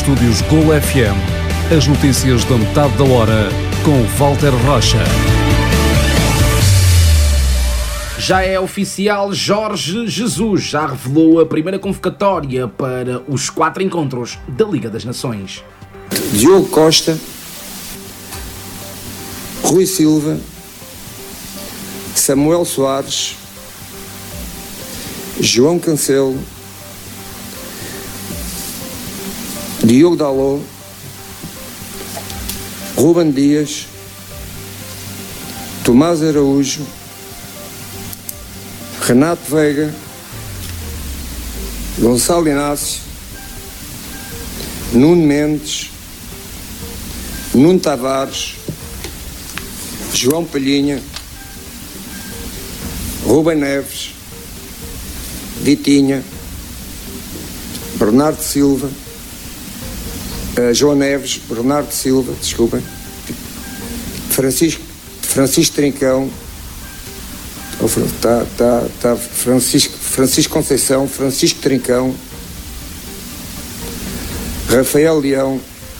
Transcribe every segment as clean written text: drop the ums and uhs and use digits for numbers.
estúdios Gol FM, as notícias da metade da hora com Walter Rocha. Já é oficial, Jorge Jesus já revelou a primeira convocatória para os 4 encontros da Liga das Nações. Diogo Costa, Rui Silva, Samuel Soares, João Cancelo, Diogo Dalot, Ruben Dias, Tomás Araújo, Renato Veiga, Gonçalo Inácio, Nuno Mendes, Nuno Tavares, João Palhinha, Ruben Neves, Vitinha, Bernardo Silva, João Neves, Bernardo Silva, desculpem, Francisco Trincão, Francisco Conceição, Francisco Trincão, Rafael Leão,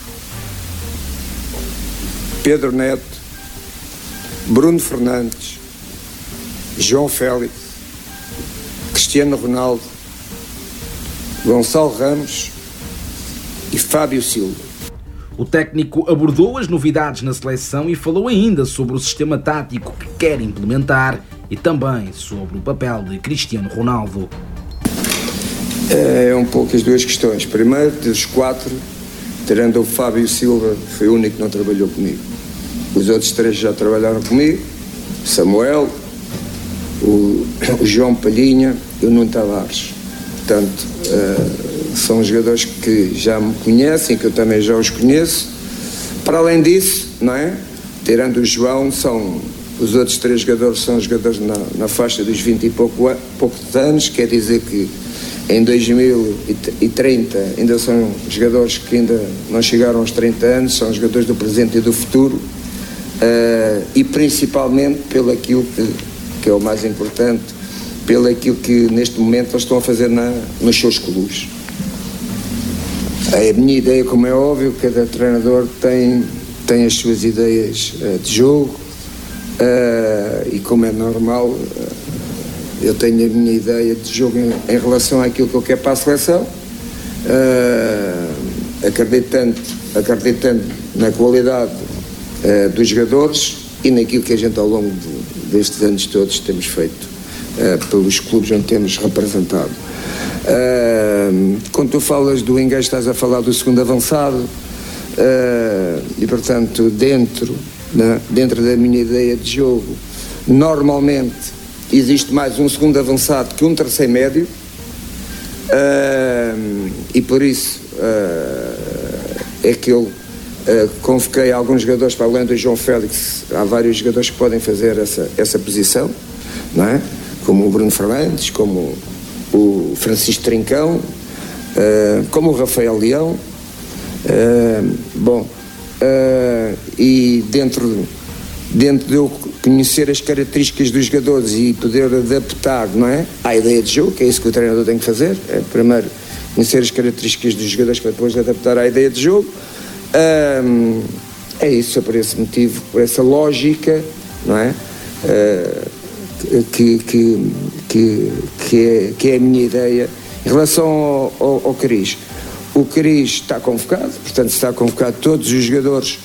Pedro Neto, Bruno Fernandes, João Félix, Cristiano Ronaldo, Gonçalo Ramos e Fábio Silva. O técnico abordou as novidades na seleção e falou ainda sobre o sistema tático que quer implementar e também sobre o papel de Cristiano Ronaldo. É um pouco as duas questões. Primeiro, dos 4, tirando o Fábio Silva, foi o único que não trabalhou comigo. Os outros 3 já trabalharam comigo, Samuel, o João Palhinha e o Nuno Tavares. Portanto, são jogadores que já me conhecem, que eu também já os conheço. Para além disso, não é? Tirando o João, os outros 3 jogadores são jogadores na faixa dos 20 e poucos anos, quer dizer que em 2030 ainda são jogadores que ainda não chegaram aos 30 anos, são jogadores do presente e do futuro, e principalmente pelo aquilo que é o mais importante, pelo aquilo que neste momento eles estão a fazer nos seus clubes. A minha ideia, como é óbvio, cada treinador tem as suas ideias de jogo, e como é normal, eu tenho a minha ideia de jogo em relação àquilo que eu quero para a seleção, acreditando na qualidade dos jogadores e naquilo que a gente ao longo destes anos todos temos feito pelos clubes onde temos representado. Quando tu falas do engage, estás a falar do segundo avançado, e portanto dentro da minha ideia de jogo, normalmente existe mais um segundo avançado que um terceiro médio, e por isso é que eu convoquei alguns jogadores, para além do João Félix, há vários jogadores que podem fazer essa posição, não é? Como o Bruno Fernandes, como o Francisco Trincão, como o Rafael Leão, e dentro de eu conhecer as características dos jogadores e poder adaptar, não é, à ideia de jogo, que é isso que o treinador tem que fazer, é primeiro conhecer as características dos jogadores para depois adaptar à ideia de jogo. É isso, é por esse motivo, por essa lógica, não é, que é a minha ideia. Em relação ao Cris, o Cris está convocado, portanto está convocado todos os jogadores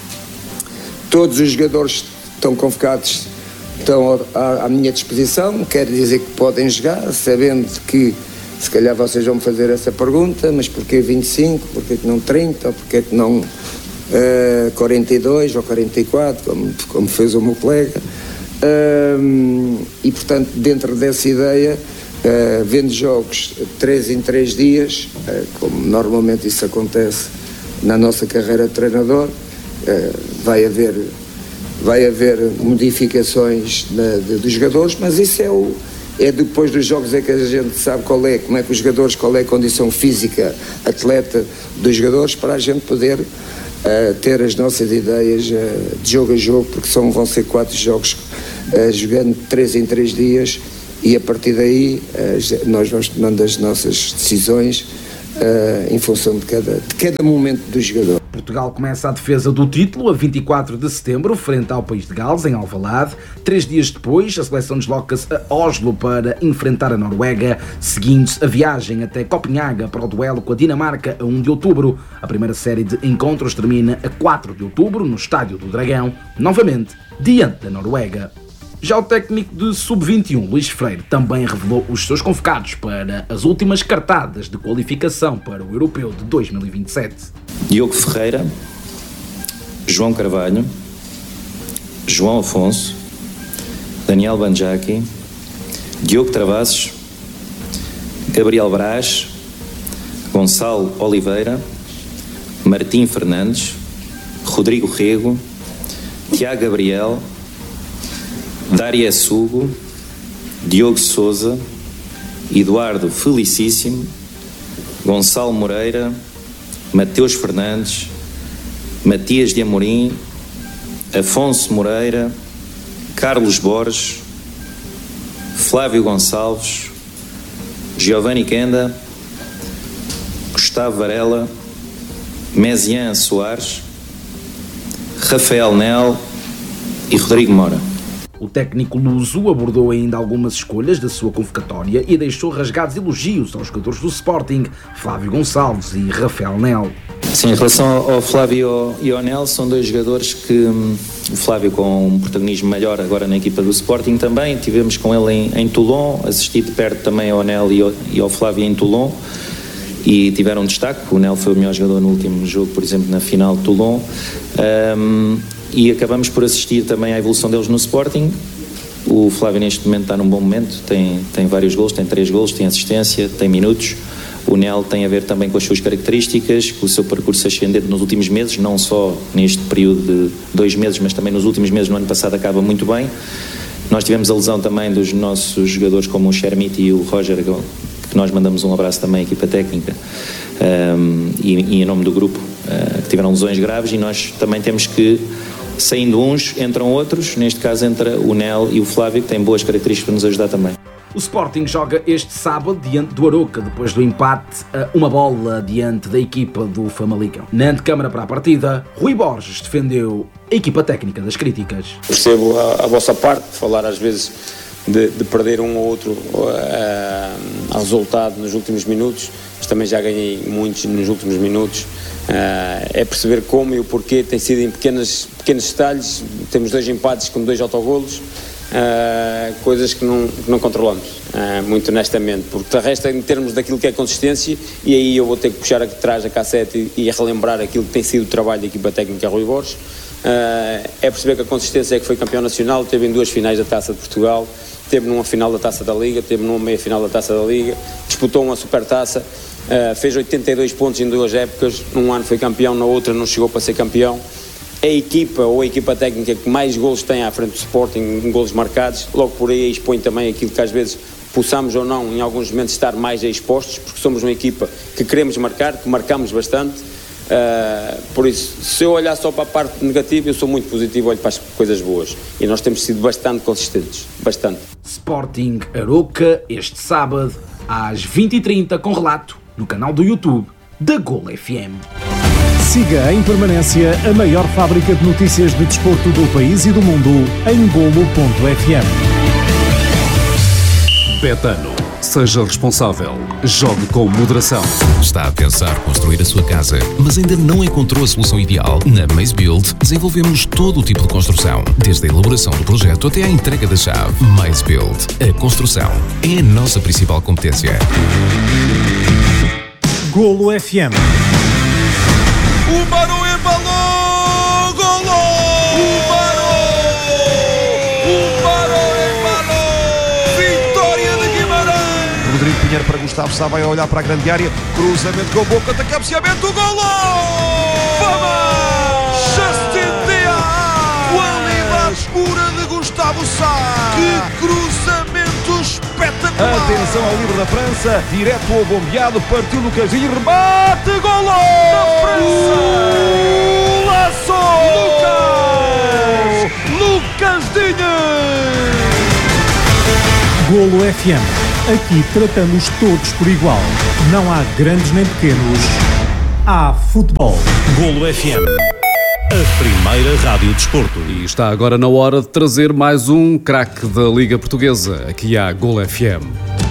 estão convocados, estão à minha disposição, quer dizer que podem jogar, sabendo que se calhar vocês vão me fazer essa pergunta, mas porquê 25, porquê que não 30, ou porquê que não 42 ou 44, como fez o meu colega, e portanto dentro dessa ideia, vendo jogos 3 em 3 dias, como normalmente isso acontece na nossa carreira de treinador, vai haver modificações dos jogadores, mas isso é depois dos jogos é que a gente sabe como é que os jogadores, qual é a condição física, atleta dos jogadores, para a gente poder ter as nossas ideias de jogo a jogo, porque vão ser 4 jogos jogando 3 em 3 dias, e a partir daí nós vamos tomando as nossas decisões em função de cada momento do jogador. Portugal começa a defesa do título a 24 de setembro, frente ao País de Gales, em Alvalade. 3 dias depois, a seleção desloca-se a Oslo para enfrentar a Noruega, seguindo-se a viagem até Copenhaga para o duelo com a Dinamarca a 1 de outubro. A primeira série de encontros termina a 4 de outubro, no Estádio do Dragão, novamente diante da Noruega. Já o técnico de Sub-21, Luís Freire, também revelou os seus convocados para as últimas cartadas de qualificação para o Europeu de 2027. Diogo Ferreira, João Carvalho, João Afonso, Daniel Banjaki, Diogo Travassos, Gabriel Braz, Gonçalo Oliveira, Martim Fernandes, Rodrigo Rego, Tiago Gabriel, Dária Sugo, Diogo Sousa, Eduardo Felicíssimo, Gonçalo Moreira, Mateus Fernandes, Matias de Amorim, Afonso Moreira, Carlos Borges, Flávio Gonçalves, Giovanni Kenda, Gustavo Varela, Mezian Soares, Rafael Nel e Rodrigo Mora. O técnico luso abordou ainda algumas escolhas da sua convocatória e deixou rasgados elogios aos jogadores do Sporting, Flávio Gonçalves e Rafael Nel. Sim, em relação ao Flávio e ao Nel, são dois jogadores que o Flávio com um protagonismo maior agora na equipa do Sporting também, tivemos com ele em Toulon, assisti de perto também ao Nel e ao Flávio em Toulon e tiveram destaque. O Nel foi o melhor jogador no último jogo, por exemplo, na final de Toulon. E acabamos por assistir também à evolução deles no Sporting. O Flávio neste momento está num bom momento, tem vários golos, tem 3 golos, tem assistência, tem minutos. O Nel tem a ver também com as suas características, com o seu percurso ascendente nos últimos meses, não só neste período de 2 meses, mas também nos últimos meses, no ano passado acaba muito bem. Nós tivemos a lesão também dos nossos jogadores como o Shermit e o Roger, que nós mandamos um abraço também à equipa técnica e em nome do grupo, que tiveram lesões graves, e nós também temos que, saindo uns, entram outros. Neste caso entra o Nel e o Flávio, que têm boas características para nos ajudar também. O Sporting joga este sábado diante do Aroca, depois do empate a 1-1 diante da equipa do Famalicão. Na antecâmara para a partida, Rui Borges defendeu a equipa técnica das críticas. Percebo a vossa parte, falar às vezes de perder um ou outro resultado nos últimos minutos, mas também já ganhei muitos nos últimos minutos. É perceber como e o porquê, tem sido em pequenos detalhes. Temos 2 empates com 2 autogolos, coisas que não controlamos, muito honestamente, porque de resto, em termos daquilo que é consistência, e aí eu vou ter que puxar atrás a cassete e relembrar aquilo que tem sido o trabalho da equipa técnica Rui Borges. É perceber que a consistência é que foi campeão nacional, teve em 2 finais da Taça de Portugal, teve numa final da Taça da Liga, teve numa meia final da Taça da Liga, disputou uma supertaça, fez 82 pontos em 2 épocas, num ano foi campeão, na outra não chegou para ser campeão. A equipa ou a equipa técnica que mais golos tem à frente do Sporting, em golos marcados, logo por aí expõe também aquilo que às vezes possamos ou não em alguns momentos estar mais expostos, porque somos uma equipa que queremos marcar, que marcamos bastante. Por isso, se eu olhar só para a parte negativa, eu sou muito positivo, olho para as coisas boas, e nós temos sido bastante consistentes, bastante. Sporting Aroca este sábado às 20h30 com relato no canal do YouTube da Golo FM. Siga em permanência a maior fábrica de notícias de desporto do país e do mundo em golo.fm. Betano. Seja responsável. Jogue com moderação. Está a pensar construir a sua casa, mas ainda não encontrou a solução ideal? Na Maze Build, desenvolvemos todo o tipo de construção, desde a elaboração do projeto até à entrega da chave. Maze Build. A construção é a nossa principal competência. Golo FM. O Barão embalou! Golo! O Barão embalou! Vitória de Guimarães! Rodrigo Pinheiro para Gustavo Sá, vai olhar para a grande área, cruzamento com boca, até cabeceamento, golo! Vamos! Justin Dias! Qualidade pura de Gustavo Sá! Que cruzamento espetacular! Atenção ao livre da França, direto ao bombeado, partiu no Casinho, remate, golo! Da França! Laço! Lucas Dias! Golo FM. Aqui tratamos todos por igual. Não há grandes nem pequenos, há futebol. Golo FM, a primeira rádio de desporto. E está agora na hora de trazer mais um craque da Liga Portuguesa. Aqui há Golo FM.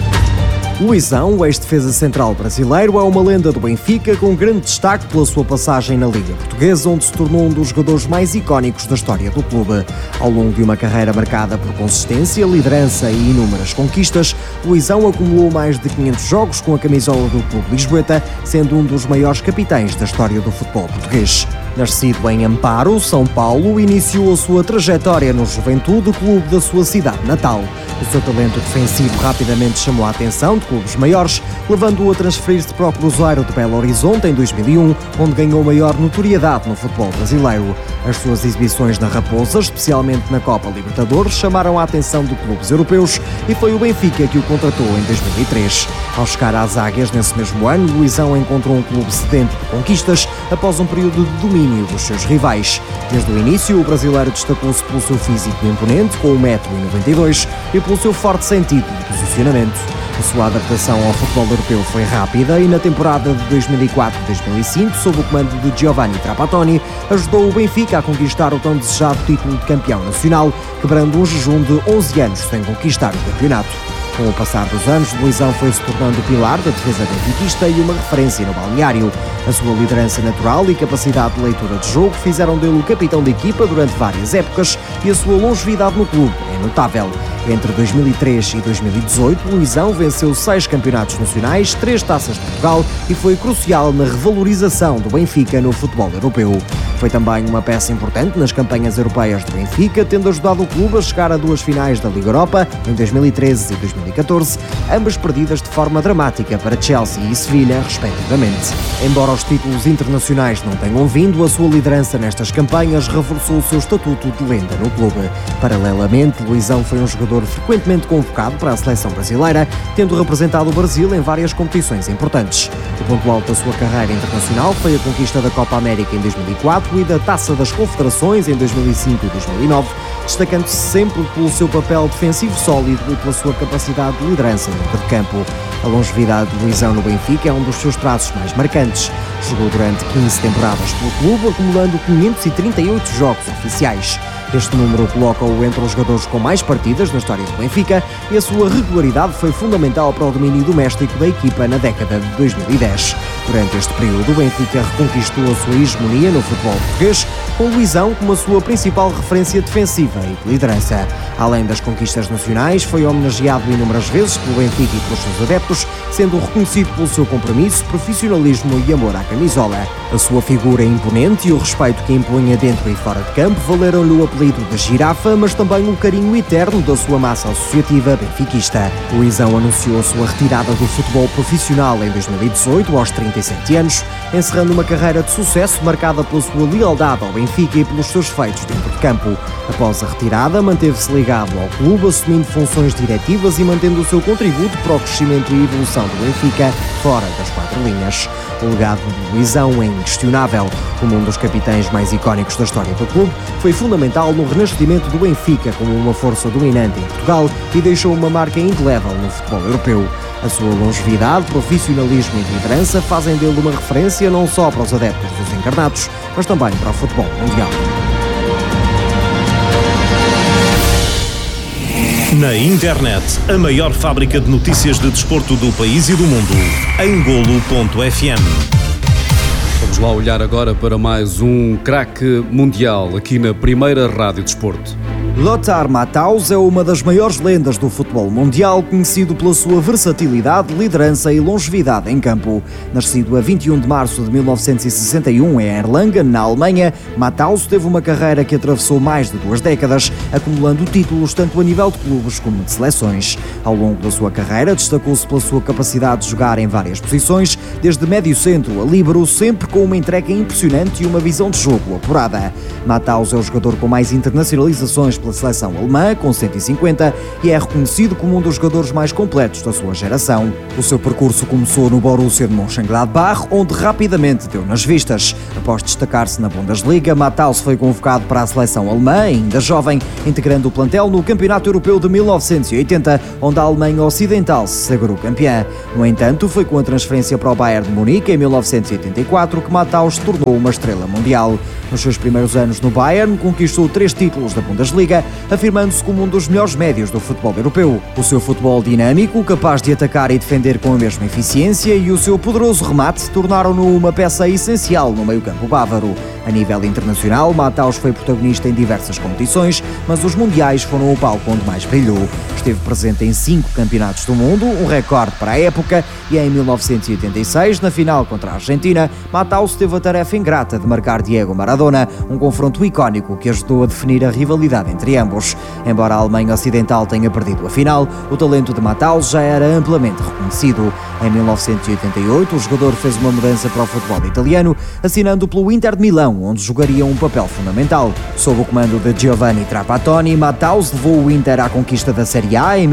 Luizão, o ex-defesa central brasileiro, é uma lenda do Benfica com grande destaque pela sua passagem na Liga Portuguesa, onde se tornou um dos jogadores mais icónicos da história do clube. Ao longo de uma carreira marcada por consistência, liderança e inúmeras conquistas, Luizão acumulou mais de 500 jogos com a camisola do clube lisboeta, sendo um dos maiores capitães da história do futebol português. Nascido em Amparo, São Paulo, iniciou a sua trajetória no Juventude, clube da sua cidade natal. O seu talento defensivo rapidamente chamou a atenção de clubes maiores, levando-o a transferir-se para o Cruzeiro de Belo Horizonte em 2001, onde ganhou maior notoriedade no futebol brasileiro. As suas exibições na Raposa, especialmente na Copa Libertadores, chamaram a atenção de clubes europeus e foi o Benfica que o contratou em 2003. Ao chegar às Águias nesse mesmo ano, Luizão encontrou um clube sedento de conquistas após um período de domínio dos seus rivais. Desde o início, o brasileiro destacou-se pelo seu físico imponente, com 1,92 m, e pelo seu forte sentido de posicionamento. A sua adaptação ao futebol europeu foi rápida e na temporada de 2004-2005, sob o comando de Giovanni Trapattoni, ajudou o Benfica a conquistar o tão desejado título de campeão nacional, quebrando um jejum de 11 anos sem conquistar o campeonato. Com o passar dos anos, Luizão foi-se tornando o pilar da defesa benfiquista e uma referência no balneário. A sua liderança natural e capacidade de leitura de jogo fizeram dele o capitão da equipa durante várias épocas e a sua longevidade no clube é notável. Entre 2003 e 2018, Luizão venceu 6 campeonatos nacionais, 3 taças de Portugal e foi crucial na revalorização do Benfica no futebol europeu. Foi também uma peça importante nas campanhas europeias do Benfica, tendo ajudado o clube a chegar a 2 finais da Liga Europa em 2013 e 2014, ambas perdidas de forma dramática para Chelsea e Sevilha, respectivamente. Embora os títulos internacionais não tenham vindo, a sua liderança nestas campanhas reforçou o seu estatuto de lenda no clube. Paralelamente, Luizão foi um jogador frequentemente convocado para a seleção brasileira, tendo representado o Brasil em várias competições importantes. O ponto alto da sua carreira internacional foi a conquista da Copa América em 2004 e da Taça das Confederações em 2005 e 2009, destacando-se sempre pelo seu papel defensivo sólido e pela sua capacidade de liderança dentro de campo. A longevidade de Luizão no Benfica é um dos seus traços mais marcantes. Jogou durante 15 temporadas pelo clube, acumulando 538 jogos oficiais. Este número coloca-o entre os jogadores com mais partidas na história do Benfica e a sua regularidade foi fundamental para o domínio doméstico da equipa na década de 2010. Durante este período, o Benfica reconquistou a sua hegemonia no futebol português, com Luizão como a sua principal referência defensiva e de liderança. Além das conquistas nacionais, foi homenageado inúmeras vezes pelo Benfica e pelos seus adeptos, sendo reconhecido pelo seu compromisso, profissionalismo e amor à camisola. A sua figura imponente e o respeito que impunha dentro e fora de campo valeram-lhe o apelido de Girafa, mas também o carinho eterno da sua massa associativa benfiquista. Luizão anunciou a sua retirada do futebol profissional em 2018, aos 37 anos, encerrando uma carreira de sucesso marcada pela sua lealdade ao Benfica e pelos seus feitos dentro de campo. Após a retirada, manteve-se ligado ao clube, assumindo funções diretivas e mantendo o seu contributo para o crescimento e evolução do Benfica fora das 4 linhas. O legado de Luizão é inquestionável. Como um dos capitães mais icónicos da história do clube, foi fundamental no renascimento do Benfica como uma força dominante em Portugal e deixou uma marca indelével no futebol europeu. A sua longevidade, profissionalismo e liderança fazem dele uma referência não só para os adeptos dos encarnados, mas também para o futebol mundial. Na internet, a maior fábrica de notícias de desporto do país e do mundo, em Golo.fm. Vamos lá olhar agora para mais um craque mundial aqui na primeira Rádio Desporto. Lothar Matthaus é uma das maiores lendas do futebol mundial, conhecido pela sua versatilidade, liderança e longevidade em campo. Nascido a 21 de março de 1961 em Erlangen, na Alemanha, Matthaus teve uma carreira que atravessou mais de 2 décadas, acumulando títulos tanto a nível de clubes como de seleções. Ao longo da sua carreira, destacou-se pela sua capacidade de jogar em várias posições, desde médio centro a líbero, sempre com uma entrega impressionante e uma visão de jogo apurada. Matthaus é o jogador com mais internacionalizações pela pela seleção alemã, com 150, e é reconhecido como um dos jogadores mais completos da sua geração. O seu percurso começou no Borussia de Mönchengladbach, onde rapidamente deu nas vistas. Após destacar-se na Bundesliga, Matthaus foi convocado para a seleção alemã, ainda jovem, integrando o plantel no Campeonato Europeu de 1980, onde a Alemanha Ocidental se sagrou campeã. No entanto, foi com a transferência para o Bayern de Munique, em 1984, que Matthaus se tornou uma estrela mundial. Nos seus primeiros anos no Bayern, conquistou 3 títulos da Bundesliga, afirmando-se como um dos melhores médios do futebol europeu. O seu futebol dinâmico, capaz de atacar e defender com a mesma eficiência, e o seu poderoso remate tornaram-no uma peça essencial no meio-campo bávaro. A nível internacional, Matthaus foi protagonista em diversas competições, mas os mundiais foram o palco onde mais brilhou. Esteve presente em 5 campeonatos do mundo, um recorde para a época, e em 1986, na final contra a Argentina, Matthaus teve a tarefa ingrata de marcar Diego Maradona, um confronto icónico que ajudou a definir a rivalidade entre ambos. Embora a Alemanha Ocidental tenha perdido a final, o talento de Matthaus já era amplamente reconhecido. Em 1988, o jogador fez uma mudança para o futebol italiano, assinando pelo Inter de Milão, onde jogaria um papel fundamental. Sob o comando de Giovanni Trapattoni, Matthaus levou o Inter à conquista da Série A em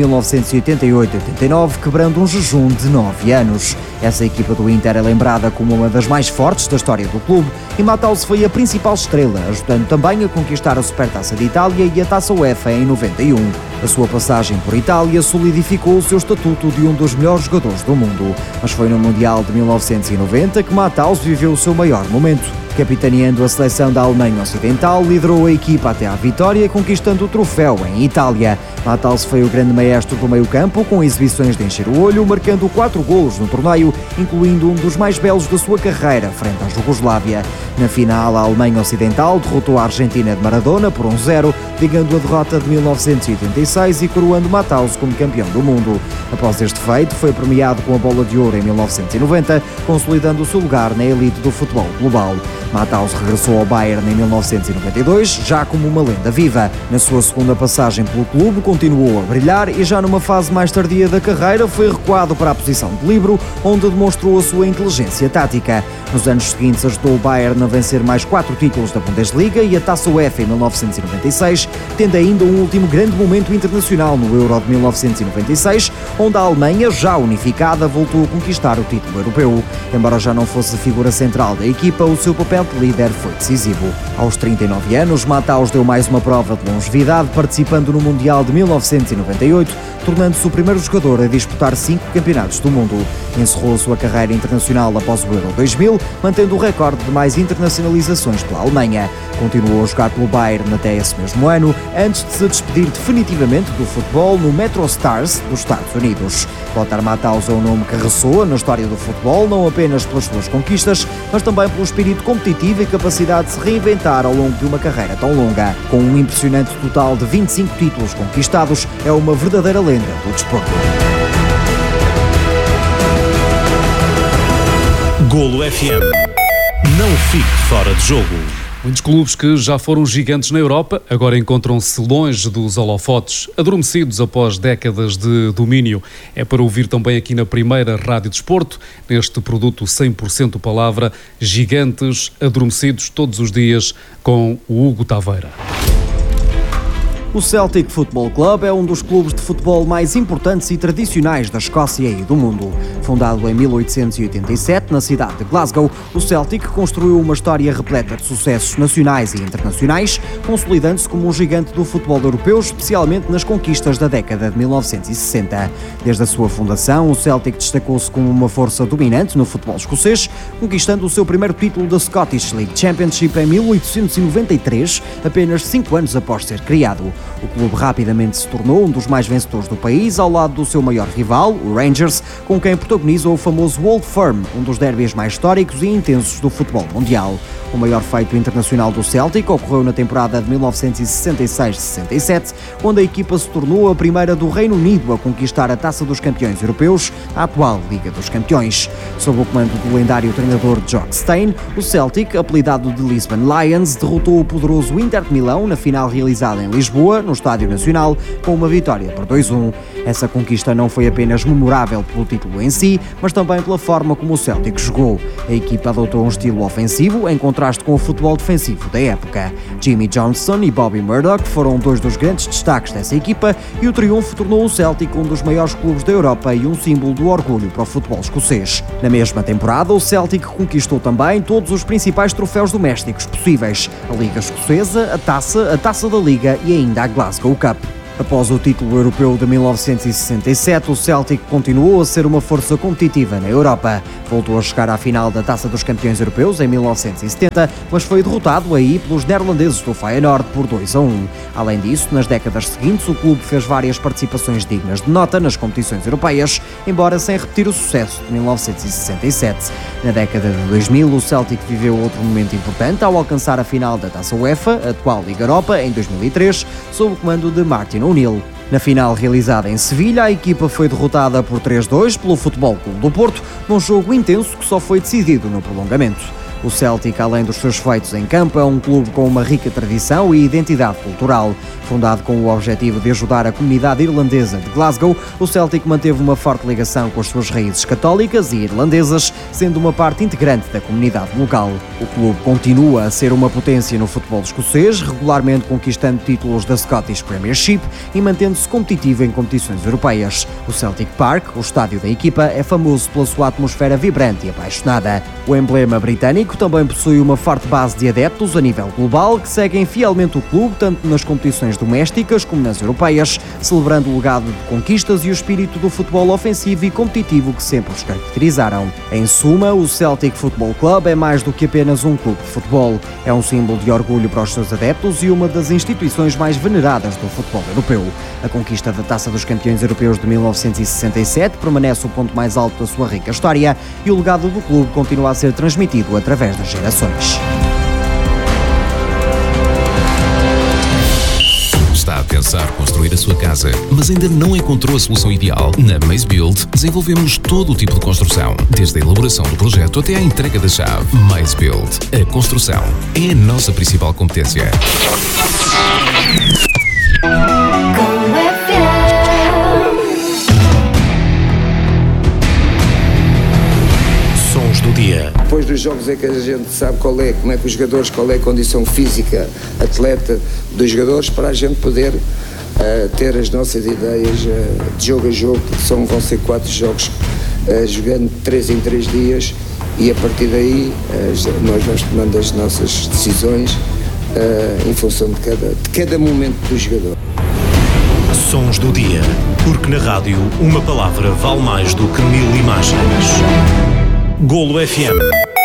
1988-89, quebrando um jejum de 9 anos. Essa equipa do Inter é lembrada como uma das mais fortes da história do clube, e Matthaus foi a principal estrela, ajudando também a conquistar a Supertaça de Itália e a Taça UEFA em 91. A sua passagem por Itália solidificou o seu estatuto de um dos melhores jogadores do mundo, mas foi no Mundial de 1990 que Matthaus viveu o seu maior momento. Capitaneando a seleção da Alemanha Ocidental, liderou a equipa até à vitória, conquistando o troféu em Itália. Matthaus foi o grande maestro do meio-campo, com exibições de encher o olho, marcando 4 golos no torneio, incluindo um dos mais belos da sua carreira, frente à Jugoslávia. Na final, a Alemanha Ocidental derrotou a Argentina de Maradona por 1-0, ligando a derrota de 1986 e coroando Matthaus como campeão do mundo. Após este feito, foi premiado com a Bola de Ouro em 1990, consolidando o seu lugar na elite do futebol global. Matthaus regressou ao Bayern em 1992, já como uma lenda viva. Na sua segunda passagem pelo clube, continuou a brilhar e já numa fase mais tardia da carreira foi recuado para a posição de líbero, onde demonstrou a sua inteligência tática. Nos anos seguintes ajudou o Bayern a vencer mais 4 títulos da Bundesliga e a Taça UEFA em 1996, tendo ainda um último grande momento internacional no Euro de 1996, onde a Alemanha, já unificada, voltou a conquistar o título europeu. Embora já não fosse a figura central da equipa, o seu papel de líder foi decisivo. Aos 39 anos, Matthaus deu mais uma prova de longevidade, participando no Mundial de 1998, tornando-se o primeiro jogador a disputar 5 campeonatos do mundo. Encerrou a sua carreira internacional após o Euro 2000, mantendo o recorde de mais internacionalizações pela Alemanha. Continuou a jogar pelo Bayern até esse mesmo ano, antes de se despedir definitivamente do futebol no Metro Stars dos Estados Unidos. Lothar Matthaus é um nome que ressoa na história do futebol, não apenas pelas suas conquistas, mas também pelo espírito competitivo e capacidade de se reinventar ao longo de uma carreira tão longa. Com um impressionante total de 25 títulos conquistados, é uma verdadeira lenda do desporto. Golo FM. Não fique fora de jogo. Muitos clubes que já foram gigantes na Europa agora encontram-se longe dos holofotes, adormecidos após décadas de domínio. É para ouvir também aqui na primeira Rádio Desporto, neste produto 100% palavra, gigantes adormecidos todos os dias, com o Hugo Taveira. O Celtic Football Club é um dos clubes de futebol mais importantes e tradicionais da Escócia e do mundo. Fundado em 1887 na cidade de Glasgow, o Celtic construiu uma história repleta de sucessos nacionais e internacionais, consolidando-se como um gigante do futebol europeu, especialmente nas conquistas da década de 1960. Desde a sua fundação, o Celtic destacou-se como uma força dominante no futebol escocês, conquistando o seu primeiro título da Scottish League Championship em 1893, apenas 5 anos após ser criado. O clube rapidamente se tornou um dos mais vencedores do país, ao lado do seu maior rival, o Rangers, com quem protagoniza o famoso Old Firm, um dos derbys mais históricos e intensos do futebol mundial. O maior feito internacional do Celtic ocorreu na temporada de 1966-67, quando a equipa se tornou a primeira do Reino Unido a conquistar a Taça dos Campeões Europeus, a atual Liga dos Campeões. Sob o comando do lendário treinador Jock Stein, o Celtic, apelidado de Lisbon Lions, derrotou o poderoso Inter de Milão na final realizada em Lisboa, no Estádio Nacional, com uma vitória por 2-1. Essa conquista não foi apenas memorável pelo título em si, mas também pela forma como o Celtic jogou. A equipa adotou um estilo ofensivo, encontrando contraste com o futebol defensivo da época. Jimmy Johnstone e Bobby Murdoch foram dois dos grandes destaques dessa equipa e o triunfo tornou o Celtic um dos maiores clubes da Europa e um símbolo do orgulho para o futebol escocês. Na mesma temporada, o Celtic conquistou também todos os principais troféus domésticos possíveis: a Liga Escocesa, a Taça da Liga e ainda a Glasgow Cup. Após o título europeu de 1967, o Celtic continuou a ser uma força competitiva na Europa. Voltou a chegar à final da Taça dos Campeões Europeus em 1970, mas foi derrotado aí pelos neerlandeses do Feyenoord por 2-1. Além disso, nas décadas seguintes, o clube fez várias participações dignas de nota nas competições europeias, embora sem repetir o sucesso de 1967. Na década de 2000, o Celtic viveu outro momento importante ao alcançar a final da Taça UEFA, a atual Liga Europa, em 2003, sob o comando de Martin O'Neill. Na final realizada em Sevilha, a equipa foi derrotada por 3-2 pelo Futebol Clube do Porto, num jogo intenso que só foi decidido no prolongamento. O Celtic, além dos seus feitos em campo, é um clube com uma rica tradição e identidade cultural. Fundado com o objetivo de ajudar a comunidade irlandesa de Glasgow, o Celtic manteve uma forte ligação com as suas raízes católicas e irlandesas, sendo uma parte integrante da comunidade local. O clube continua a ser uma potência no futebol escocês, regularmente conquistando títulos da Scottish Premiership e mantendo-se competitivo em competições europeias. O Celtic Park, o estádio da equipa, é famoso pela sua atmosfera vibrante e apaixonada. O emblema britânico também possui uma forte base de adeptos a nível global que seguem fielmente o clube tanto nas competições domésticas como nas europeias, celebrando o legado de conquistas e o espírito do futebol ofensivo e competitivo que sempre os caracterizaram. Em suma, o Celtic Football Club é mais do que apenas um clube de futebol. É um símbolo de orgulho para os seus adeptos e uma das instituições mais veneradas do futebol europeu. A conquista da Taça dos Campeões Europeus de 1967 permanece o ponto mais alto da sua rica história e o legado do clube continua a ser transmitido através das gerações. Está a pensar construir a sua casa, mas ainda não encontrou a solução ideal? Na Maze Build desenvolvemos todo o tipo de construção, desde a elaboração do projeto até à entrega da chave. Maze Build. A construção é a nossa principal competência. Sons do dia. Depois dos jogos é que a gente sabe como é que os jogadores, qual é a condição física, atleta dos jogadores, para a gente poder ter as nossas ideias de jogo a jogo, porque vão ser 4 jogos jogando 3 em 3 dias e a partir daí nós vamos tomando as nossas decisões em função de cada momento do jogador. Sons do dia, porque na rádio uma palavra vale mais do que 1000 imagens. Golo FM,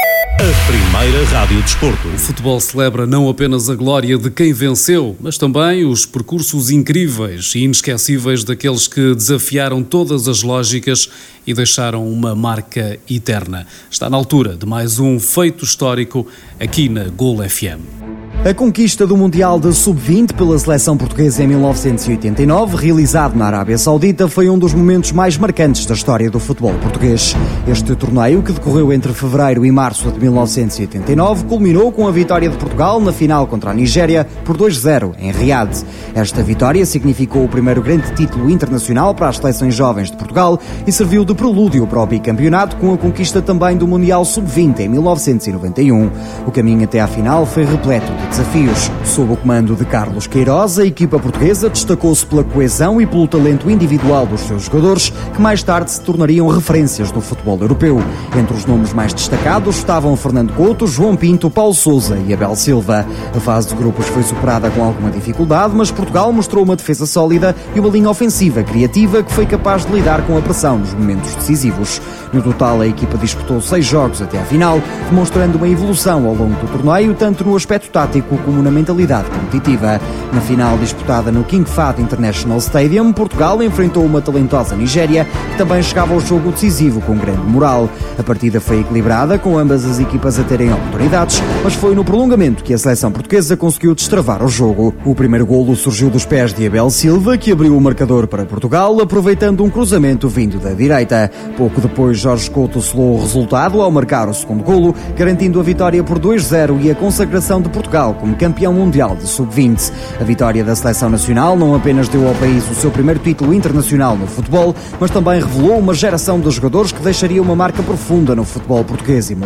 a primeira rádio desporto. O futebol celebra não apenas a glória de quem venceu, mas também os percursos incríveis e inesquecíveis daqueles que desafiaram todas as lógicas e deixaram uma marca eterna. Está na altura de mais um feito histórico aqui na Golo FM. A conquista do Mundial de Sub-20 pela seleção portuguesa em 1989, realizado na Arábia Saudita, foi um dos momentos mais marcantes da história do futebol português. Este torneio, que decorreu entre fevereiro e março de 1989, culminou com a vitória de Portugal na final contra a Nigéria por 2-0 em Riad. Esta vitória significou o primeiro grande título internacional para as seleções jovens de Portugal e serviu de prelúdio para o bicampeonato, com a conquista também do Mundial Sub-20 em 1991. O caminho até à final foi repleto de desafios. Sob o comando de Carlos Queiroz, a equipa portuguesa destacou-se pela coesão e pelo talento individual dos seus jogadores, que mais tarde se tornariam referências do futebol europeu. Entre os nomes mais destacados estavam Fernando Couto, João Pinto, Paulo Sousa e Abel Silva. A fase de grupos foi superada com alguma dificuldade, mas Portugal mostrou uma defesa sólida e uma linha ofensiva criativa que foi capaz de lidar com a pressão nos momentos decisivos. No total, a equipa disputou 6 jogos até à final, demonstrando uma evolução ao longo do torneio, tanto no aspecto tático como na mentalidade competitiva. Na final disputada no King Fahd International Stadium, Portugal enfrentou uma talentosa Nigéria, que também chegava ao jogo decisivo com grande moral. A partida foi equilibrada, com ambas as equipas a terem oportunidades, mas foi no prolongamento que a seleção portuguesa conseguiu destravar o jogo. O primeiro golo surgiu dos pés de Abel Silva, que abriu o marcador para Portugal, aproveitando um cruzamento vindo da direita. Pouco depois, Jorge Couto selou o resultado ao marcar o segundo golo, garantindo a vitória por 2-0 e a consagração de Portugal como campeão mundial de Sub-20. A vitória da seleção nacional não apenas deu ao país o seu primeiro título internacional no futebol, mas também revelou uma geração de jogadores que deixaria uma marca profunda no futebol português e mundial.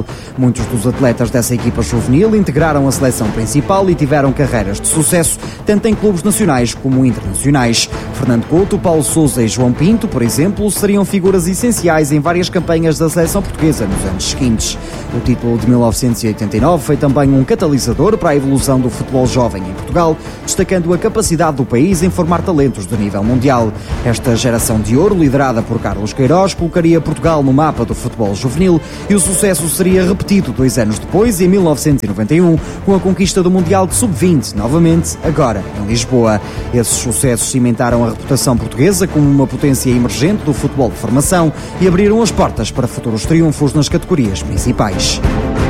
Muitos dos atletas dessa equipa juvenil integraram a seleção principal e tiveram carreiras de sucesso, tanto em clubes nacionais como internacionais. Fernando Couto, Paulo Sousa e João Pinto, por exemplo, seriam figuras essenciais em várias campanhas da seleção portuguesa nos anos seguintes. O título de 1989 foi também um catalisador para a evolução do futebol jovem em Portugal, destacando a capacidade do país em formar talentos de nível mundial. Esta geração de ouro, liderada por Carlos Queiroz, colocaria Portugal no mapa do futebol juvenil e o sucesso seria repetido 2 anos depois, em 1991, com a conquista do Mundial de Sub-20, novamente, agora em Lisboa. Esses sucessos cimentaram a reputação portuguesa como uma potência emergente do futebol de formação e abriram as portas para futuros triunfos nas categorias principais.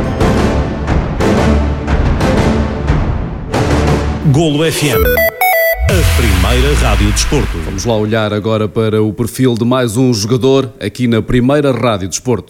Golo FM, a primeira rádio desporto. Vamos lá olhar agora para o perfil de mais um jogador aqui na primeira rádio desporto.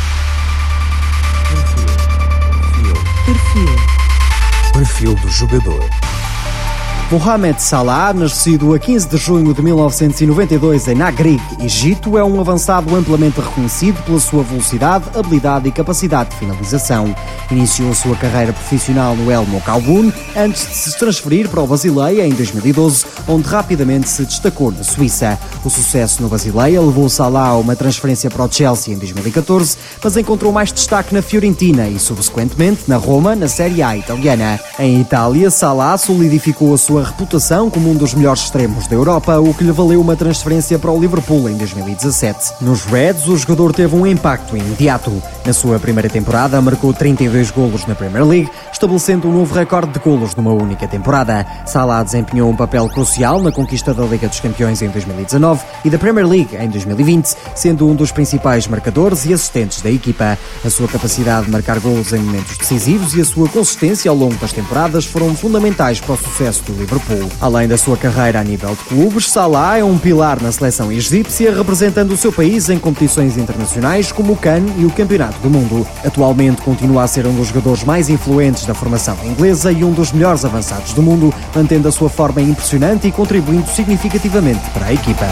Perfil do jogador. Mohamed Salah, nascido a 15 de junho de 1992 em Nagreg, Egito, é um avançado amplamente reconhecido pela sua velocidade, habilidade e capacidade de finalização. Iniciou a sua carreira profissional no El Mokaoun, antes de se transferir para o Basileia em 2012, onde rapidamente se destacou na Suíça. O sucesso no Basileia levou Salah a uma transferência para o Chelsea em 2014, mas encontrou mais destaque na Fiorentina e, subsequentemente, na Roma, na Série A italiana. Em Itália, Salah solidificou a sua reputação como um dos melhores extremos da Europa, o que lhe valeu uma transferência para o Liverpool em 2017. Nos Reds, o jogador teve um impacto imediato. Na sua primeira temporada, marcou 32 golos na Premier League, estabelecendo um novo recorde de golos numa única temporada. Salah desempenhou um papel crucial na conquista da Liga dos Campeões em 2019 e da Premier League em 2020, sendo um dos principais marcadores e assistentes da equipa. A sua capacidade de marcar golos em momentos decisivos e a sua consistência ao longo das temporadas foram fundamentais para o sucesso do Liverpool. Além da sua carreira a nível de clubes, Salah é um pilar na seleção egípcia, representando o seu país em competições internacionais como o CAN e o Campeonato do Mundo. Atualmente continua a ser um dos jogadores mais influentes da formação inglesa e um dos melhores avançados do mundo, mantendo a sua forma impressionante e contribuindo significativamente para a equipa.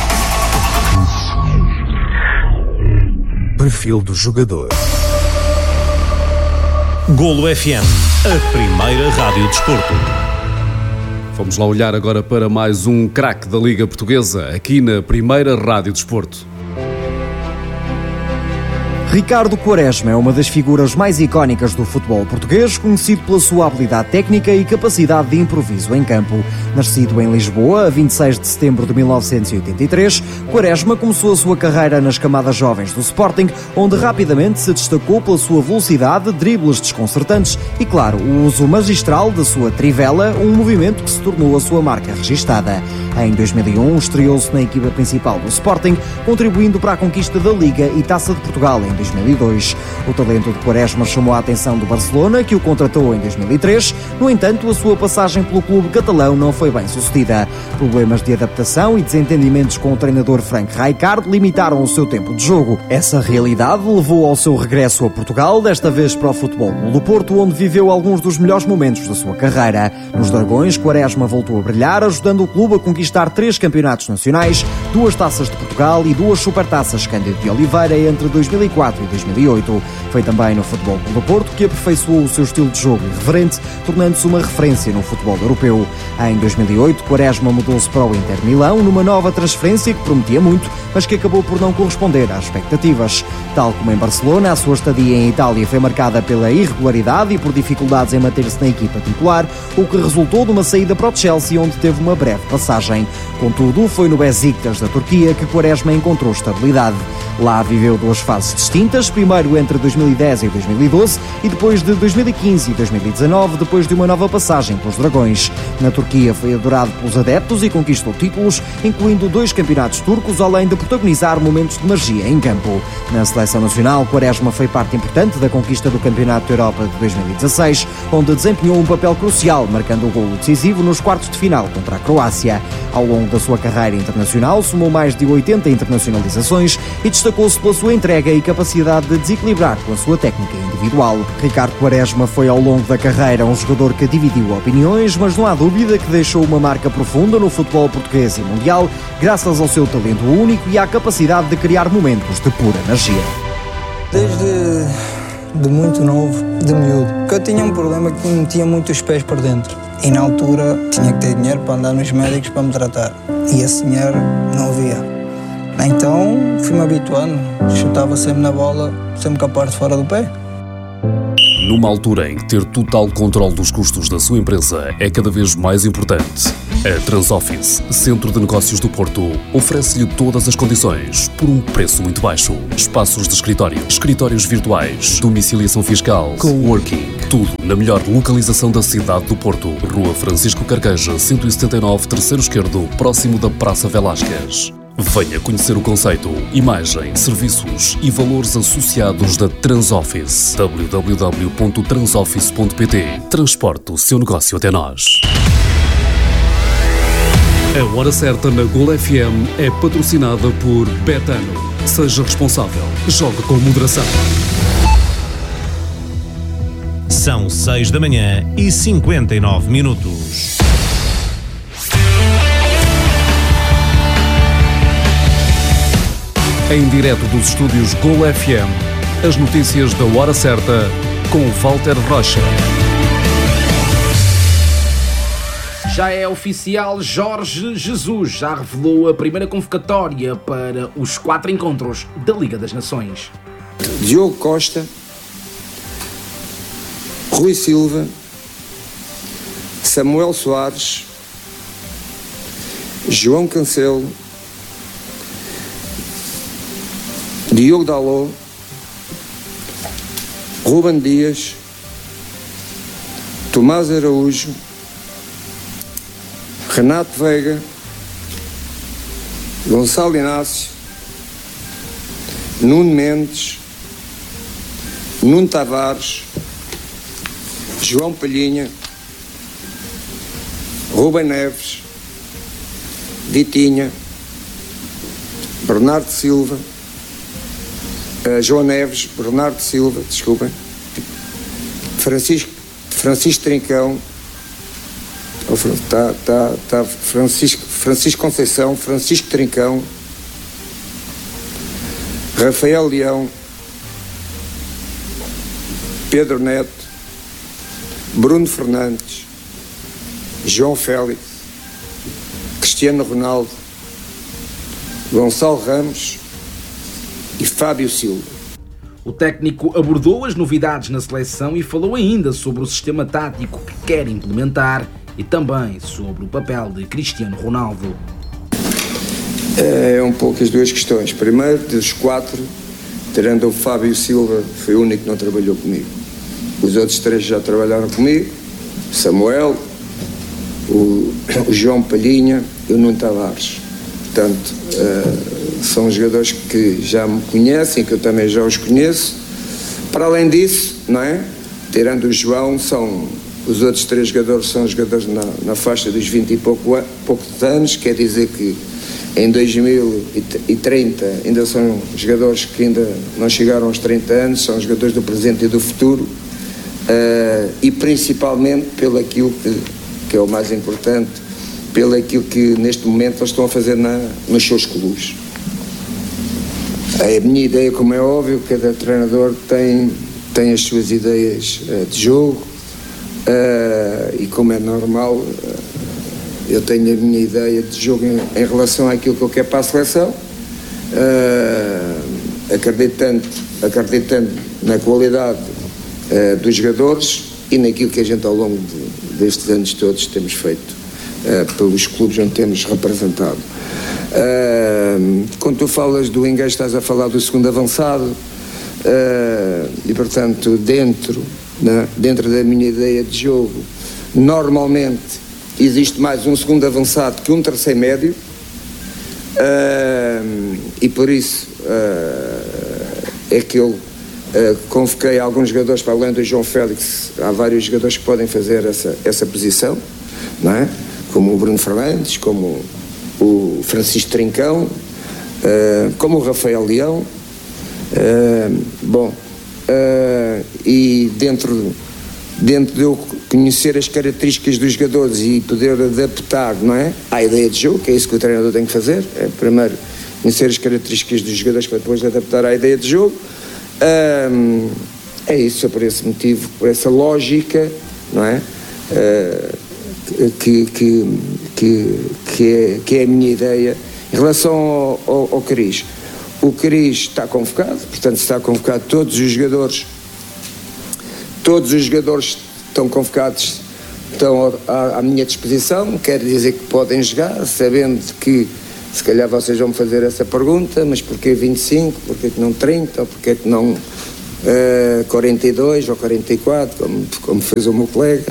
Perfil do jogador. Golo FM, a primeira rádio desporto. Vamos lá olhar agora para mais um craque da Liga Portuguesa, aqui na primeira rádio desporto. Ricardo Quaresma é uma das figuras mais icónicas do futebol português, conhecido pela sua habilidade técnica e capacidade de improviso em campo. Nascido em Lisboa a 26 de setembro de 1983, Quaresma começou a sua carreira nas camadas jovens do Sporting, onde rapidamente se destacou pela sua velocidade, dribles desconcertantes e, claro, o uso magistral da sua trivela, um movimento que se tornou a sua marca registada. Em 2001, estreou-se na equipa principal do Sporting, contribuindo para a conquista da Liga e Taça de Portugal em 2002. O talento de Quaresma chamou a atenção do Barcelona, que o contratou em 2003. No entanto, a sua passagem pelo clube catalão não foi bem sucedida. Problemas de adaptação e desentendimentos com o treinador Frank Rijkaard limitaram o seu tempo de jogo. Essa realidade levou ao seu regresso a Portugal, desta vez para o Futebol Clube do Porto, onde viveu alguns dos melhores momentos da sua carreira. Nos Dragões, Quaresma voltou a brilhar, ajudando o clube a conquistar 3 campeonatos nacionais, 2 taças de Portugal e 2 supertaças Cândido de Oliveira entre 2004 e 2008. Foi também no Futebol Clube do Porto que aperfeiçoou o seu estilo de jogo irreverente, tornando-se uma referência no futebol europeu. Em 2008, Quaresma mudou-se para o Inter Milão numa nova transferência que prometia muito, mas que acabou por não corresponder às expectativas. Tal como em Barcelona, a sua estadia em Itália foi marcada pela irregularidade e por dificuldades em manter-se na equipa titular, o que resultou de uma saída para o Chelsea, onde teve uma breve passagem. Contudo, foi no Besiktas da Turquia que Quaresma encontrou estabilidade. Lá viveu 2 fases distintas, primeiro entre 2010 e 2012 e depois de 2015 e 2019, depois de uma nova passagem pelos Dragões. Na Turquia foi adorado pelos adeptos e conquistou títulos, incluindo 2 campeonatos turcos, além de protagonizar momentos de magia em campo. Na seleção nacional, Quaresma foi parte importante da conquista do Campeonato da Europa de 2016, onde desempenhou um papel crucial, marcando o golo decisivo nos quartos de final contra a Croácia. Ao longo da sua carreira internacional, somou mais de 80 internacionalizações e destacou-se pela sua entrega e capacidade de desequilibrar com a sua técnica individual. Ricardo Quaresma foi ao longo da carreira um jogador que dividiu opiniões, mas não há dúvida que deixou uma marca profunda no futebol português e mundial, graças ao seu talento único e à capacidade de criar momentos de pura magia. Desde de muito novo, de miúdo. Porque eu tinha um problema que me metia muito os pés por dentro. E na altura tinha que ter dinheiro para andar nos médicos para me tratar. E esse dinheiro não havia. Então fui-me habituando. Chutava sempre na bola, sempre com a parte fora do pé. Numa altura em que ter total controle dos custos da sua empresa é cada vez mais importante, a Transoffice, Centro de Negócios do Porto, oferece-lhe todas as condições por um preço muito baixo. Espaços de escritório, escritórios virtuais, domiciliação fiscal, coworking, tudo na melhor localização da cidade do Porto. Rua Francisco Carqueja, 179, terceiro esquerdo, próximo da Praça Velásquez. Venha conhecer o conceito, imagem, serviços e valores associados da Transoffice. www.transoffice.pt. Transporte o seu negócio até nós. A Hora Certa na Gol FM é patrocinada por Betano. Seja responsável. Jogue com moderação. São 6:59. Em direto dos estúdios Gol FM, as notícias da Hora Certa com Walter Rocha. Já é oficial, Jorge Jesus já revelou a primeira convocatória para os 4 encontros da Liga das Nações. Diogo Costa, Rui Silva, Samuel Soares, João Cancelo, Diogo Dalot, Ruben Dias, Tomás Araújo, Renato Veiga, Gonçalo Inácio, Nuno Mendes, Nuno Tavares, João Palhinha, Ruben Neves, Vitinha, Bernardo Silva, João Neves, Bernardo Silva, desculpem, Francisco Trincão, Francisco Conceição, Francisco Trincão, Rafael Leão, Pedro Neto, Bruno Fernandes, João Félix, Cristiano Ronaldo, Gonçalo Ramos e Fábio Silva. O técnico abordou as novidades na seleção e falou ainda sobre o sistema tático que quer implementar e também sobre o papel de Cristiano Ronaldo. É um pouco as duas questões. Primeiro, dos 4, tirando o Fábio Silva, foi o único que não trabalhou comigo. Os outros 3 já trabalharam comigo, Samuel, o João Palhinha e o Nuno Tavares. Portanto, são jogadores que já me conhecem, que eu também já os conheço. Para além disso, não é? Tirando o João, os outros 3 jogadores são jogadores na faixa dos 20 e poucos anos, quer dizer que em 2030 ainda são jogadores que ainda não chegaram aos 30 anos, são jogadores do presente e do futuro, e principalmente pelo aquilo que é o mais importante, pelo aquilo que neste momento eles estão a fazer nos seus clubes. A minha ideia, como é óbvio, cada treinador tem as suas ideias de jogo, e como é normal, eu tenho a minha ideia de jogo em relação àquilo que eu quero para a seleção, acreditando na qualidade dos jogadores e naquilo que a gente ao longo destes anos todos temos feito pelos clubes onde temos representado. Quando tu falas do engage, estás a falar do segundo avançado, e portanto dentro da minha ideia de jogo, normalmente existe mais um segundo avançado que um terceiro médio, e por isso é que eu convoquei alguns jogadores, para além do João Félix, há vários jogadores que podem fazer essa posição, não é? Como o Bruno Fernandes, como o Francisco Trincão, como o Rafael Leão, e dentro de eu conhecer as características dos jogadores e poder adaptar, não é, à ideia de jogo, que é isso que o treinador tem que fazer, é primeiro conhecer as características dos jogadores para depois adaptar à ideia de jogo. É isso, é por esse motivo, por essa lógica, não é? Que é a minha ideia. Em relação ao Cariz, o Cariz está convocado, portanto está convocado todos os jogadores estão convocados, estão à minha disposição, quer dizer que podem jogar, sabendo que se calhar vocês vão me fazer essa pergunta, mas porquê 25, porquê que não 30, ou porquê que não 42 ou 44, como fez o meu colega,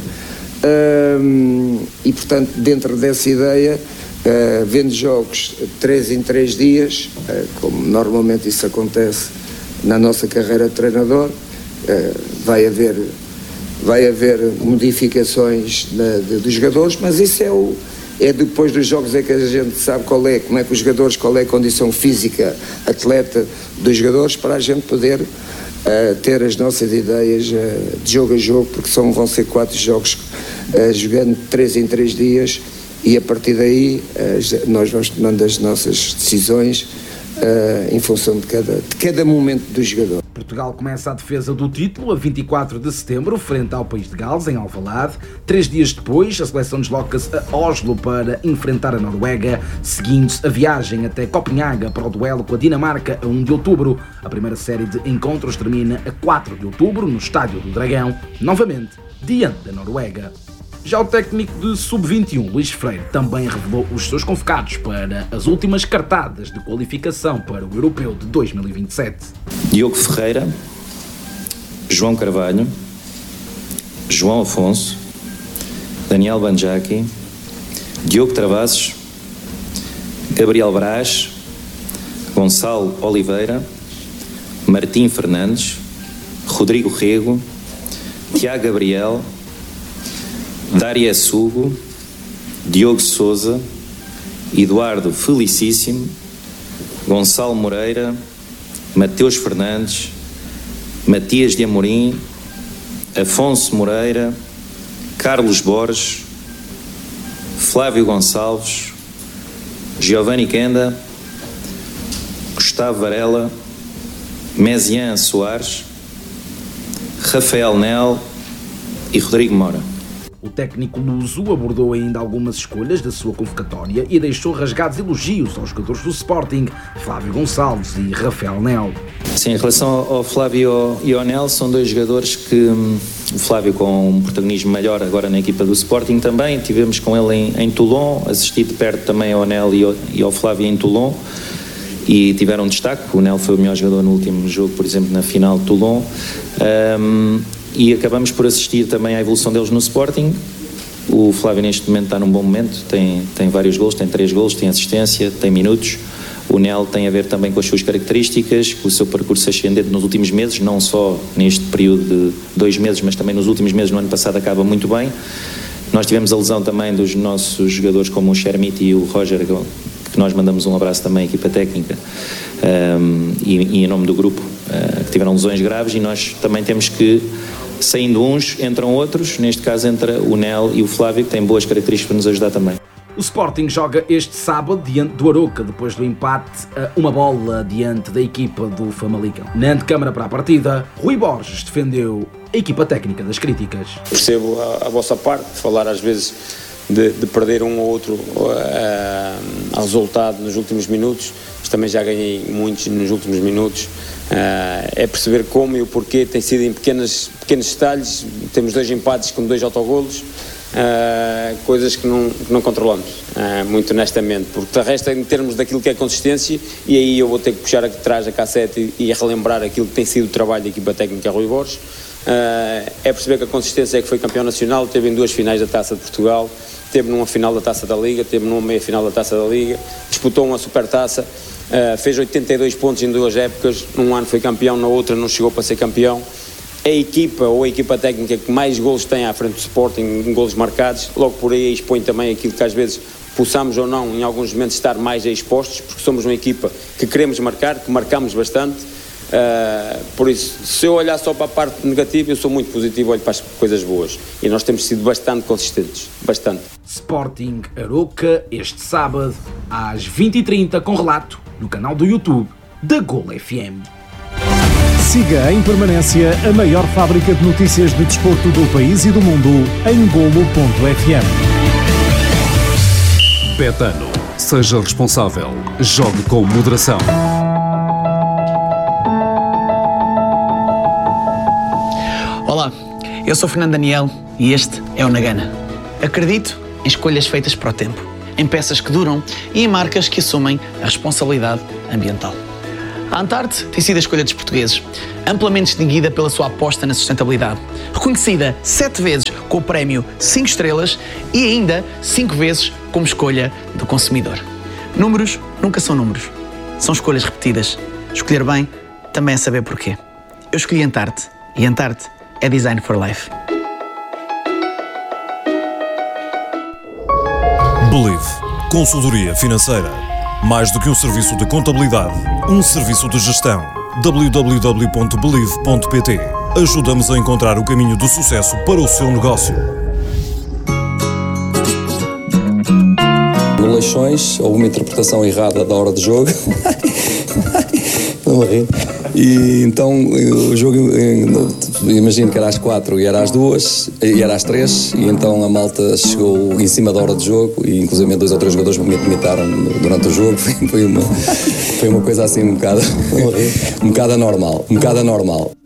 e portanto dentro dessa ideia, vendo jogos 3 em 3 dias, como normalmente isso acontece na nossa carreira de treinador, vai haver modificações dos jogadores, mas isso é depois dos jogos é que a gente sabe como é que os jogadores, qual é a condição física, atleta dos jogadores, para a gente poder ter as nossas ideias de jogo a jogo, porque vão ser 4 jogos jogando 3 em 3 dias, e a partir daí nós vamos tomando as nossas decisões em função de cada momento do jogador. Portugal começa a defesa do título a 24 de setembro, frente ao país de Gales, em Alvalade. 3 dias depois, a seleção desloca-se a Oslo para enfrentar a Noruega, seguindo a viagem até Copenhaga para o duelo com a Dinamarca a 1 de outubro. A primeira série de encontros termina a 4 de outubro, no Estádio do Dragão, novamente diante da Noruega. Já o técnico de Sub-21, Luís Freire, também revelou os seus convocados para as últimas cartadas de qualificação para o Europeu de 2027. Diogo Ferreira, João Carvalho, João Afonso, Daniel Banjaki, Diogo Travassos, Gabriel Braz, Gonçalo Oliveira, Martim Fernandes, Rodrigo Rego, Tiago Gabriel, Dária Sugo, Diogo Sousa, Eduardo Felicíssimo, Gonçalo Moreira, Mateus Fernandes, Matias de Amorim, Afonso Moreira, Carlos Borges, Flávio Gonçalves, Giovanni Kenda, Gustavo Varela, Mesian Soares, Rafael Nel e Rodrigo Moura. O técnico luso abordou ainda algumas escolhas da sua convocatória e deixou rasgados elogios aos jogadores do Sporting, Flávio Gonçalves e Rafael Nel. Sim, em relação ao Flávio e ao Nel, são 2 jogadores que o Flávio com um protagonismo maior agora na equipa do Sporting também, tivemos com ele em Toulon, assisti de perto também ao Nel e ao Flávio em Toulon, e tiveram destaque. O Nel foi o melhor jogador no último jogo, por exemplo, na final de Toulon. E acabamos por assistir também à evolução deles no Sporting. O Flávio neste momento está num bom momento, tem vários golos, tem 3 golos, tem assistência, tem minutos. O Nel tem a ver também com as suas características, com o seu percurso ascendente nos últimos meses, não só neste período de 2 meses, mas também nos últimos meses. No ano passado acaba muito bem. Nós tivemos a lesão também dos nossos jogadores como o Shermit e o Roger, que nós mandamos um abraço também à equipa técnica, e em nome do grupo, que tiveram lesões graves, e nós também temos que, saindo uns, entram outros. Neste caso entra o Nel e o Flávio, que têm boas características para nos ajudar também. O Sporting joga este sábado diante do Aroca, depois do empate a 1 bola diante da equipa do Famalicão. Na antecâmara para a partida, Rui Borges defendeu a equipa técnica das críticas. Percebo a vossa parte, falar às vezes de perder um ou outro resultado nos últimos minutos, mas também já ganhei muitos nos últimos minutos. É perceber como e o porquê tem sido em pequenos detalhes. Temos 2 empates com 2 autogolos, coisas que não controlamos, muito honestamente, porque de resto, em termos daquilo que é consistência, e aí eu vou ter que puxar aqui atrás a cassete e relembrar aquilo que tem sido o trabalho da equipa técnica Rui Borges. É perceber que a consistência é que foi campeão nacional, teve em 2 finais da Taça de Portugal, teve numa final da Taça da Liga, teve numa meia final da Taça da Liga, disputou uma supertaça, fez 82 pontos em 2 épocas, num ano foi campeão, na outra não chegou para ser campeão. A equipa ou a equipa técnica que mais golos tem à frente do Sporting, em golos marcados, logo por aí expõe também aquilo que às vezes possamos ou não em alguns momentos estar mais expostos, porque somos uma equipa que queremos marcar, que marcamos bastante. Por isso, se eu olhar só para a parte negativa, eu sou muito positivo, olho para as coisas boas, e nós temos sido bastante consistentes, bastante. Sporting Aroca este sábado às 20h30 com relato no canal do YouTube da Golo FM. Siga em permanência a maior fábrica de notícias de desporto do país e do mundo em golo.fm. Betano. Seja responsável. Jogue com moderação. Olá, eu sou Fernando Daniel e este é o Nagana. Acredito em escolhas feitas para o tempo, em peças que duram e em marcas que assumem a responsabilidade ambiental. A Antarte tem sido a escolha dos portugueses, amplamente distinguida pela sua aposta na sustentabilidade, reconhecida 7 vezes com o prémio 5 estrelas e ainda 5 vezes como escolha do consumidor. Números nunca são números, são escolhas repetidas. Escolher bem também é saber porquê. Eu escolhi Antarte e Antarte é Design for Life. Believe. Consultoria financeira. Mais do que um serviço de contabilidade, um serviço de gestão. www.believe.pt. Ajuda-nos a encontrar o caminho do sucesso para o seu negócio. No Leixões, houve uma interpretação errada da hora de jogo. Não me ri. E então o jogo, imagino que era às 4 e era às 2 e era às 3, e então a malta chegou em cima da hora de jogo e inclusive 2 ou 3 jogadores me imitaram durante o jogo. Foi uma coisa assim um bocado anormal.